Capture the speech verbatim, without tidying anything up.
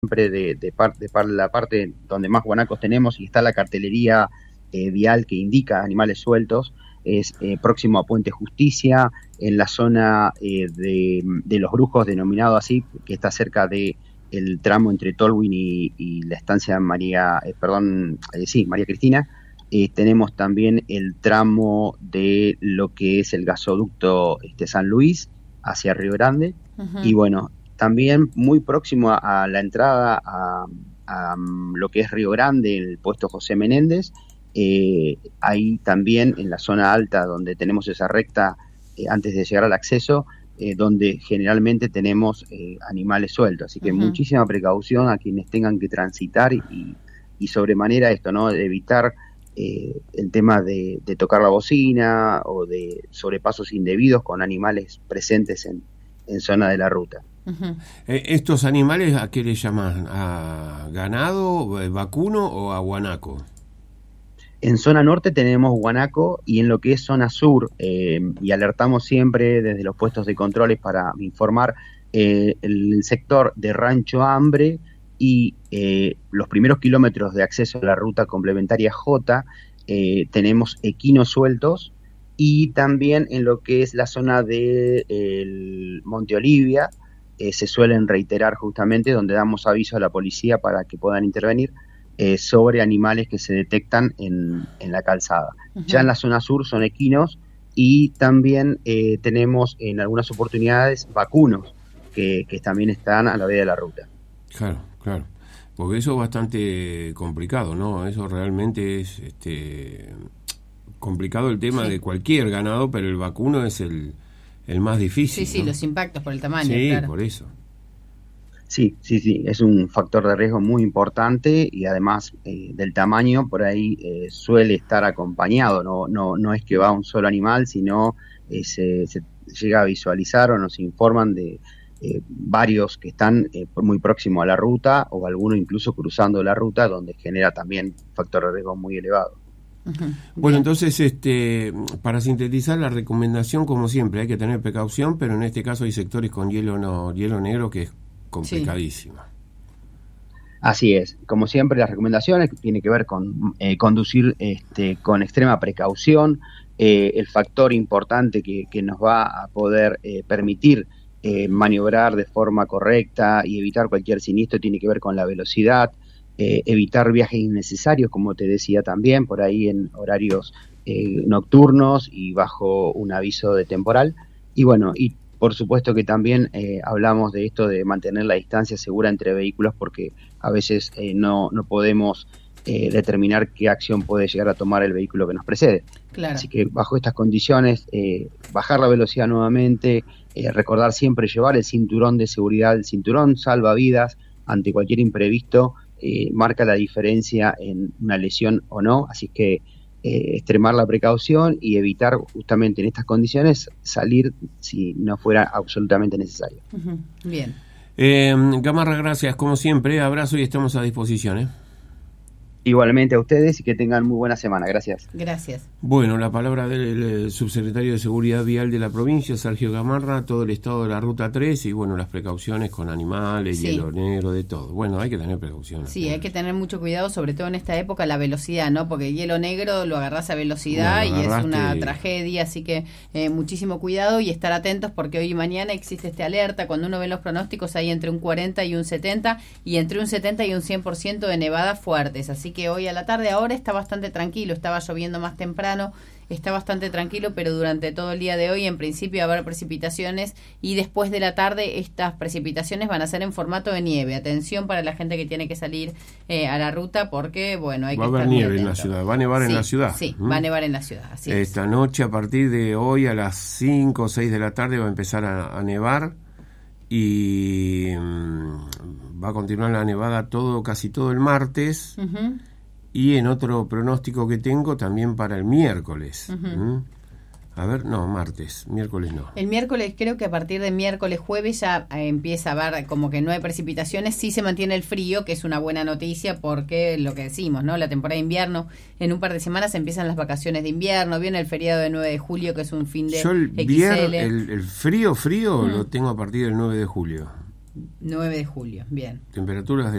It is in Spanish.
siempre de, de, par, de par, la parte donde más guanacos tenemos y está la cartelería eh, vial que indica animales sueltos, es eh, próximo a Puente Justicia, en la zona eh, de, de Los Brujos, denominado así, que está cerca de el tramo entre Tolwyn y, y la estancia María, eh, perdón, eh, sí, María Cristina. Eh, tenemos también el tramo de lo que es el gasoducto este, San Luis hacia Río Grande. Uh-huh. Y bueno, también muy próximo a, a la entrada a, a lo que es Río Grande, el puesto José Menéndez. Eh, ahí también en la zona alta donde tenemos esa recta eh, antes de llegar al acceso, eh, donde generalmente tenemos eh, animales sueltos. Así que uh-huh. muchísima precaución a quienes tengan que transitar y, y sobremanera esto, ¿no? De evitar eh, el tema de, de tocar la bocina o de sobrepasos indebidos con animales presentes en, en zona de la ruta. Uh-huh. Eh, ¿Estos animales a qué le llaman? ¿A ganado, vacuno o a guanaco? En zona norte tenemos guanaco y en lo que es zona sur, eh, y alertamos siempre desde los puestos de controles para informar eh, el sector de Rancho Hambre y eh, los primeros kilómetros de acceso a la ruta complementaria J, eh, tenemos equinos sueltos, y también en lo que es la zona de el Monte Olivia eh, se suelen reiterar justamente donde damos aviso a la policía para que puedan intervenir Eh, sobre animales que se detectan en, en la calzada. Uh-huh. Ya en la zona sur son equinos y también eh, tenemos en algunas oportunidades vacunos que, que también están a la vez de la ruta. Claro, claro, porque eso es bastante complicado, ¿no? Eso realmente es este complicado el tema sí. de cualquier ganado, pero el vacuno es el, el más difícil. Sí, sí, ¿no? Los impactos por el tamaño. Sí, claro. por eso. Sí, sí, sí, es un factor de riesgo muy importante y además eh, del tamaño por ahí eh, suele estar acompañado, no, no, no es que va un solo animal, sino eh, se, se llega a visualizar o nos informan de eh, varios que están eh, muy próximos a la ruta o alguno incluso cruzando la ruta donde genera también factor de riesgo muy elevado. Uh-huh. Bueno, entonces, este, para sintetizar la recomendación, como siempre, hay que tener precaución, pero en este caso hay sectores con hielo, no, hielo negro que es complicadísima. Sí. Así es, como siempre las recomendaciones tienen que ver con eh, conducir este, con extrema precaución. Eh, el factor importante que, que nos va a poder eh, permitir eh, maniobrar de forma correcta y evitar cualquier siniestro tiene que ver con la velocidad, eh, evitar viajes innecesarios, como te decía también, por ahí en horarios eh, nocturnos y bajo un aviso de temporal. Y bueno, y por supuesto que también eh, hablamos de esto de mantener la distancia segura entre vehículos porque a veces eh, no, no podemos eh, determinar qué acción puede llegar a tomar el vehículo que nos precede. Claro. Así que bajo estas condiciones, eh, bajar la velocidad nuevamente, eh, recordar siempre llevar el cinturón de seguridad, el cinturón salva vidas ante cualquier imprevisto, eh, marca la diferencia en una lesión o no, así que Eh, extremar la precaución y evitar justamente en estas condiciones salir si no fuera absolutamente necesario. Uh-huh. Bien. Eh, Gamarra, gracias como siempre, abrazo y estamos a disposición. ¿eh? Igualmente a ustedes y que tengan muy buena semana. Gracias. Gracias. Bueno, la palabra del subsecretario de Seguridad Vial de la provincia, Sergio Gamarra, todo el estado de la Ruta tres y bueno, las precauciones con animales, sí. hielo negro, de todo. Bueno, hay que tener precauciones. Sí, hay que tener mucho cuidado, sobre todo en esta época, la velocidad, ¿no? Porque hielo negro lo agarrás a velocidad bueno, y es una tragedia, así que eh, muchísimo cuidado y estar atentos porque hoy y mañana existe esta alerta. Cuando uno ve los pronósticos hay entre un cuarenta y un setenta y entre un setenta y un cien por ciento de nevadas fuertes, así que hoy a la tarde ahora está bastante tranquilo, estaba lloviendo más temprano, está bastante tranquilo, pero durante todo el día de hoy en principio va a haber precipitaciones y después de la tarde estas precipitaciones van a ser en formato de nieve. Atención para la gente que tiene que salir eh, a la ruta porque, bueno, hay va que Va a estar haber nieve en la ciudad, va a nevar sí, en la ciudad. Sí, ¿Mm? va a nevar en la ciudad, así Esta es. noche a partir de hoy a las cinco o seis de la tarde va a empezar a, a nevar y mmm, va a continuar la nevada todo casi todo el martes. Uh-huh. Y en otro pronóstico que tengo también para el miércoles. Uh-huh. ¿Mm? A ver, no, martes, miércoles no. El miércoles, creo que a partir de miércoles, jueves ya eh, empieza a haber como que no hay precipitaciones, sí se mantiene el frío, que es una buena noticia porque lo que decimos, ¿no? La temporada de invierno, en un par de semanas empiezan las vacaciones de invierno, viene el feriado de nueve de julio, que es un fin de Yo el, X L. Vier, el, el frío, frío, uh-huh. lo tengo a partir del nueve de julio. nueve de julio, bien. Temperaturas de